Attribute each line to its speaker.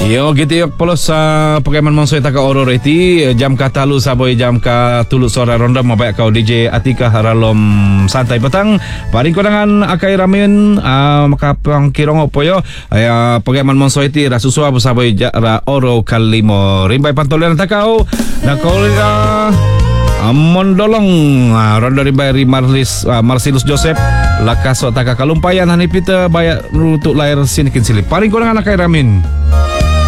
Speaker 1: Yo gitu yok polos sa Pokemon Monsoy taka oro reti jam ka talu saboy jam ka tuluk sore ronda mabaya kau DJ Atika Haralom santai petang paring konangan akai ramen maka pangkirong opo yo Pokemon Monsoy ti rasusua saboy ra oro kalimo rimbai pantolan takau na kau mondolong ronda rimbai Marcellus Joseph lakaso taka kalumpayan hanipita bayak rutuk lahir sinikin silip paring konangan akai ramen.